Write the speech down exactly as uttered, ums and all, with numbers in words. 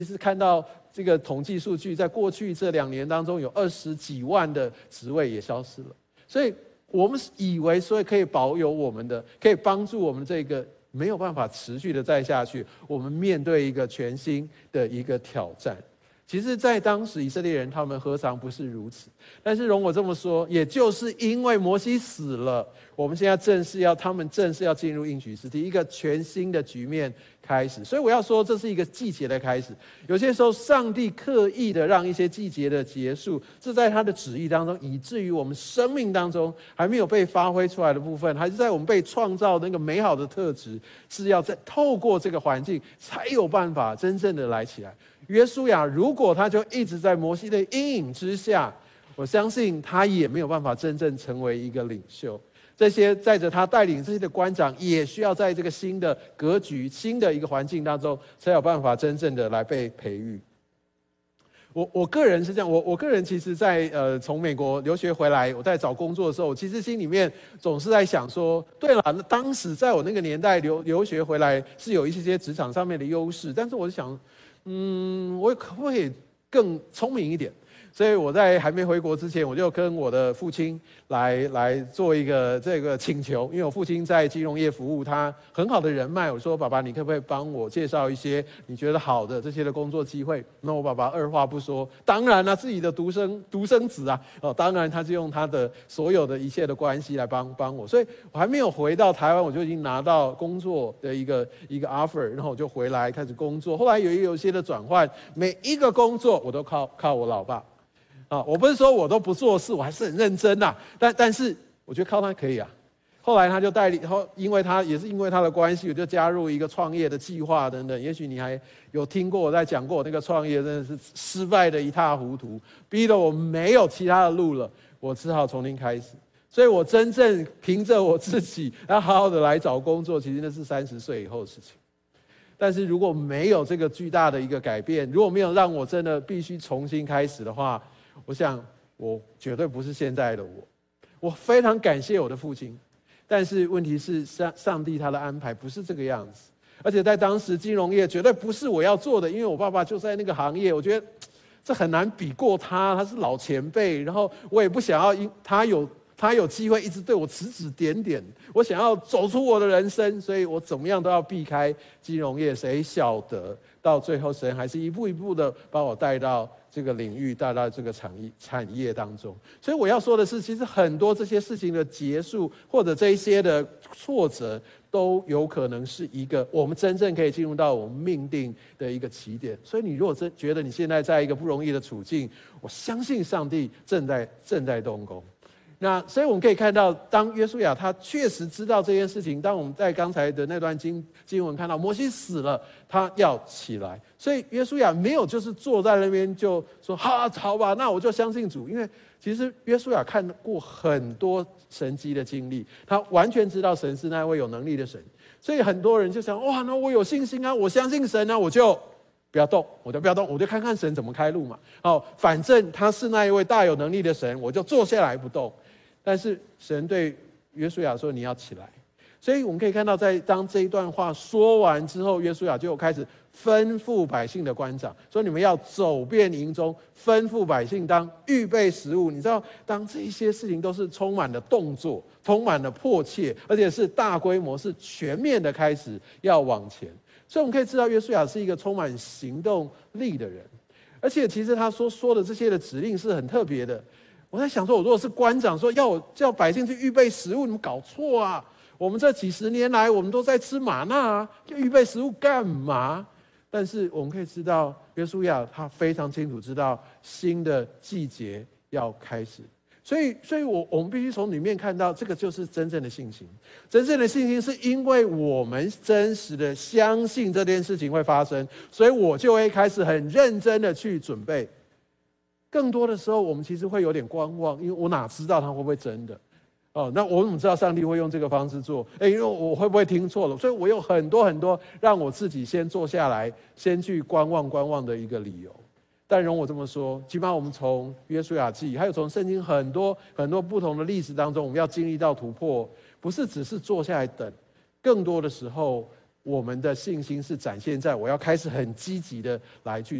其实看到这个统计数据，在过去这两年当中，有二十几万的职位也消失了。所以我们以为所以可以保有我们的，可以帮助我们这个，没有办法持续的再下去。我们面对一个全新的一个挑战。其实在当时以色列人他们何尝不是如此，但是容我这么说，也就是因为摩西死了，我们现在正式要他们正式要进入应许之地，一个全新的局面开始。所以我要说，这是一个季节的开始。有些时候上帝刻意的让一些季节的结束，是在他的旨意当中，以至于我们生命当中还没有被发挥出来的部分，还是在我们被创造那个美好的特质，是要在透过这个环境才有办法真正的来起来。约书亚如果他就一直在摩西的阴影之下，我相信他也没有办法真正成为一个领袖。这些载着他带领这些的官长，也需要在这个新的格局、新的一个环境当中，才有办法真正的来被培育。我我个人是这样，我我个人其实在呃从美国留学回来，我在找工作的时候，我其实心里面总是在想说，对了，当时在我那个年代留留学回来是有一些些职场上面的优势，但是我就想。嗯，我可不可以更聪明一点？所以我在还没回国之前，我就跟我的父亲来来做一个这个请求，因为我父亲在金融业服务，他很好的人脉。我说：“爸爸，你可不可以帮我介绍一些你觉得好的这些的工作机会？”那我爸爸二话不说，当然了、啊，自己的独生独生子啊，哦，当然他就用他的所有的一切的关系来帮帮我。所以我还没有回到台湾，我就已经拿到工作的一个一个 offer， 然后我就回来开始工作。后来有有一些的转换，每一个工作我都靠靠我老爸。啊，我不是说我都不做事，我还是很认真呐、啊。但但是我觉得靠他可以啊。后来他就带领，后因为他也是因为他的关系，我就加入一个创业的计划等等。也许你还有听过我在讲过，我那个创业真的是失败的一塌糊涂，逼得我没有其他的路了，我只好从零开始。所以我真正凭着我自己，要好好的来找工作，其实那是三十岁以后的事情。但是如果没有这个巨大的一个改变，如果没有让我真的必须重新开始的话，我想，我绝对不是现在的我。我非常感谢我的父亲，但是问题是，上上帝他的安排不是这个样子。而且在当时金融业绝对不是我要做的，因为我爸爸就在那个行业，我觉得这很难比过他，他是老前辈。然后我也不想要因他有他有机会一直对我指指点点，我想要走出我的人生，所以我怎么样都要避开金融业。谁晓得到最后，神还是一步一步的把我带到这个领域，带到这个产业产业当中。所以我要说的是，其实很多这些事情的结束，或者这一些的挫折，都有可能是一个我们真正可以进入到我们命定的一个起点。所以你如果真觉得你现在在一个不容易的处境，我相信上帝正在正在动工。那所以我们可以看到，当约书亚他确实知道这件事情，当我们在刚才的那段经经文看到摩西死了，他要起来，所以约书亚没有就是坐在那边就说哈好吧，那我就相信主。因为其实约书亚看过很多神迹的经历，他完全知道神是那位有能力的神，所以很多人就想哇，那我有信心啊，我相信神啊，我就不要动，我就不要动，我就看看神怎么开路嘛。哦，反正他是那一位大有能力的神，我就坐下来不动。但是神对约书亚说：“你要起来。”所以我们可以看到，在当这一段话说完之后，约书亚就开始吩咐百姓的官长说：“你们要走遍营中，吩咐百姓当预备食物。”你知道，当这些事情都是充满了动作，充满了迫切，而且是大规模、是全面的开始要往前。所以我们可以知道，约书亚是一个充满行动力的人，而且其实他所说的这些的指令是很特别的。我在想说，我如果是官长说要我叫百姓去预备食物，你们搞错啊！我们这几十年来，我们都在吃玛纳啊，就预备食物干嘛？但是我们可以知道，约书亚他非常清楚知道新的季节要开始，所以，所以我我们必须从里面看到，这个就是真正的信心。真正的信心是因为我们真实的相信这件事情会发生，所以我就会开始很认真的去准备。更多的时候，我们其实会有点观望，因为我哪知道它会不会真的？哦，那我怎么知道上帝会用这个方式做？哎，因为我会不会听错了？所以我有很多很多让我自己先坐下来，先去观望观望的一个理由。但容我这么说，起码我们从约书亚记，还有从圣经很多很多不同的历史当中，我们要经历到突破，不是只是坐下来等，更多的时候， 我们的信心是展现在我要开始很积极的来去